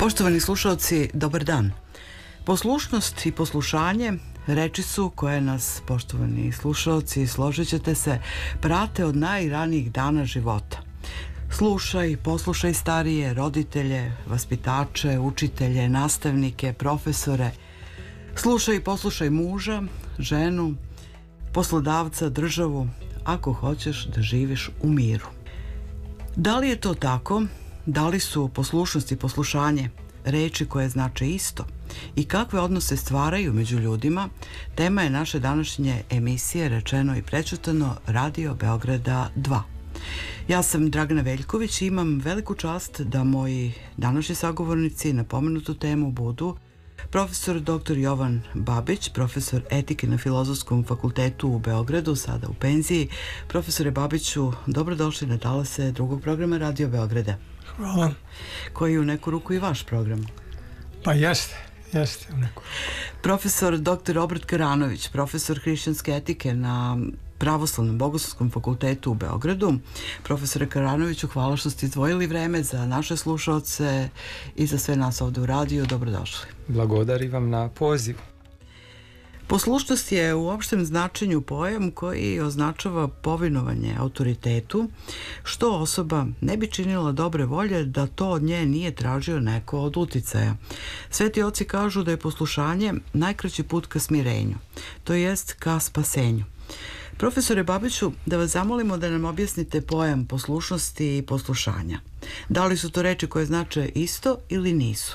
Poštovani slušalci, dobar dan. Poslušnost i poslušanje reči su koje nas, poštovani slušalci, složit ćete se, prate od najranijih dana života. Slušaj, poslušaj starije, roditelje, vaspitače, učitelje, nastavnike, profesore. Slušaj i poslušaj muža, ženu, poslodavca, državu, ako hoćeš da živiš u miru. Da li je to tako? Da li su poslušnost i poslušanje reči koje znače isto? I kakve odnose stvaraju među ljudima? Tema je naše današnje emisije Rečeno i prećutano, Radio Beograda 2. Ja sam Dragana Veljković i imam veliku čast da moji današnji sagovornici na pomenutu temu budu profesor dr. Jovan Babić, profesor etike na Filozofskom fakultetu u Beogradu, sada u penziji. Profesore Babiću, dobrodošli na talase drugog programa Radio Beograda. Hvala. Koji je u neku ruku i vaš program. Pa jeste u neku ruku. Profesor dr. Obrat Karanović, profesor hrišćanske etike na Pravoslavnom bogoslovskom fakultetu u Beogradu. Profesore Karanoviću, hvala što ste izdvojili vreme za naše slušaoce i za sve nas ovde u radiju. Dobrodošli. Blagodarim vam na pozivu. Poslušnost je u opštem značenju pojam koji označava povinovanje autoritetu, što osoba ne bi činila dobre volje da to od nje nije tražio neko od uticaja. Sveti oci kažu da je poslušanje najkraći put ka smirenju, to jest ka spasenju. Profesore Babiću, da vas zamolimo da nam objasnite pojam poslušnosti i poslušanja. Da li su to reči koje znače isto ili nisu?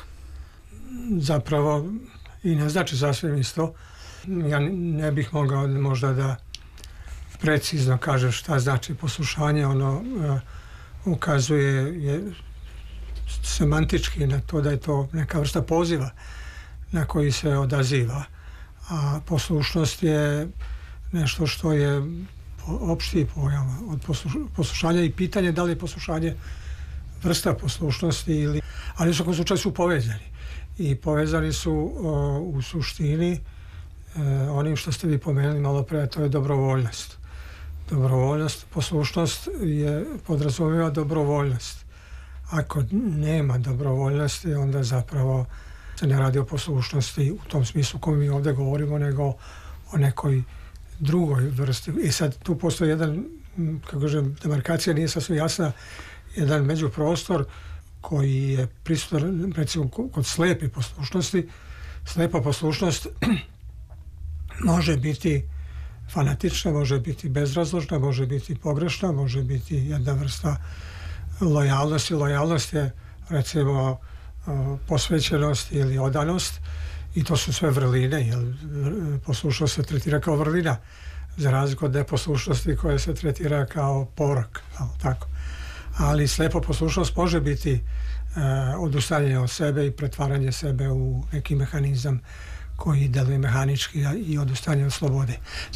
Zapravo i ne znači sasvim isto. Ja ne bih mogao možda da precizno kažem šta znači poslušanje. Ono ukazuje semantički na to da je to neka vrsta poziva na koji se odaziva. A poslušnost je nešto što je opšti pojam od poslušanja i pitanje da li je poslušanje vrsta poslušnosti ili... Ali u svakom slučaju su povezani. I povezani su u suštini onim što ste vi pomenuli malo pre, to je dobrovoljnost. Dobrovoljnost, poslušnost podrazumijeva dobrovoljnost. Ako nema dobrovoljnosti, onda zapravo se ne radi o poslušnosti u tom smislu kojem mi ovdje govorimo, nego o nekoj drugoj vrsti. I sad tu postoji jedan, kako kažem, demarkacija nije sasvim jasna, jedan međuprostor koji je prisutan, recimo, kod slepe poslušnosti. Slepa poslušnost može biti fanatična, može biti bezrazložna, može biti pogrešna, može biti jedna vrsta lojalnosti. Lojalnost je, recimo, posvećenost ili odanost i to su sve vrline, jer poslušnost se tretira kao vrlina, za razliku od neposlušnosti koja se tretira kao porok, tako. Ali slepa poslušnost može biti odustajanje od sebe i pretvaranje sebe u neki mehanizam koji deluje mehanički i odustajanje od slobode.